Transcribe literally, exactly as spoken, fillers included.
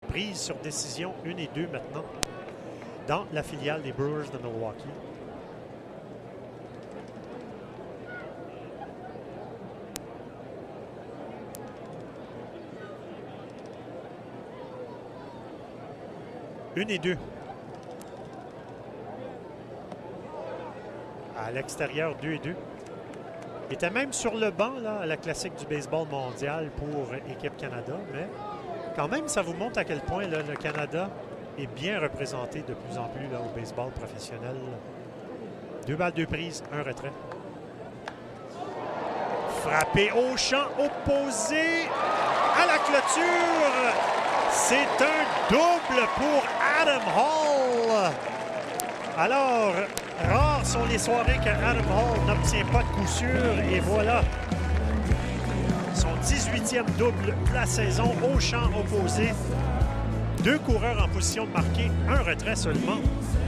prise sur décision, une et deux maintenant, dans la filiale des Brewers de Milwaukee. Une et deux. À l'extérieur, deux et deux. Il était même sur le banc là, à la classique du baseball mondial pour Équipe Canada, mais quand même, ça vous montre à quel point là, le Canada est bien représenté de plus en plus là, au baseball professionnel. Deux balles, deux prises, un retrait. Frappé au champ opposé à la clôture. C'est un double pour Adam Hall. Alors, rares sont les soirées que Adam Hall n'obtient pas de coup sûr. Et voilà, son dix-huitième double de la saison au champ opposé. Deux coureurs en position de marquer, un retrait seulement.